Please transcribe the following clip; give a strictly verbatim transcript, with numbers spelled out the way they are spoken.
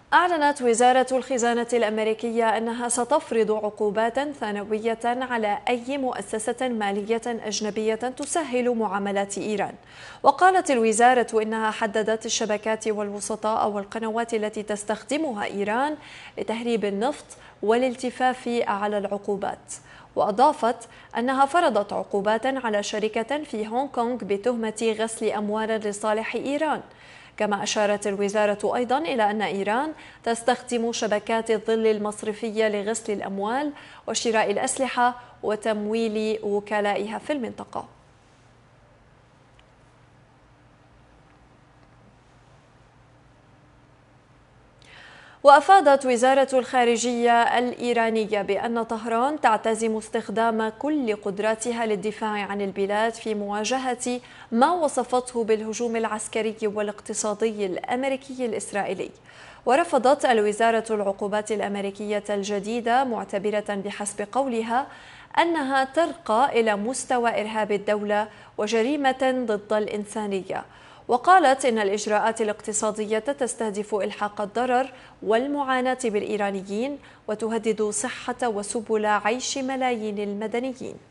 أعلنت وزارة الخزانة الأمريكية أنها ستفرض عقوبات ثانوية على أي مؤسسة مالية أجنبية تسهل معاملات إيران. وقالت الوزارة إنها حددت الشبكات والوسطاء والقنوات التي تستخدمها إيران لتهريب النفط والالتفاف على العقوبات. وأضافت أنها فرضت عقوبات على شركة في هونغ كونغ بتهمة غسل أموال لصالح إيران. كما أشارت الوزارة أيضا إلى أن إيران تستخدم شبكات الظل المصرفية لغسل الأموال وشراء الأسلحة وتمويل وكلائها في المنطقة. وأفادت وزارة الخارجية الإيرانية بأن طهران تعتزم استخدام كل قدراتها للدفاع عن البلاد في مواجهة ما وصفته بالهجوم العسكري والاقتصادي الأمريكي الإسرائيلي. ورفضت الوزارة العقوبات الأمريكية الجديدة، معتبرة بحسب قولها أنها ترقى إلى مستوى إرهاب الدولة وجريمة ضد الإنسانية. وقالت إن الإجراءات الاقتصادية تستهدف إلحاق الضرر والمعاناة بالإيرانيين وتهدد صحة وسبل عيش ملايين المدنيين.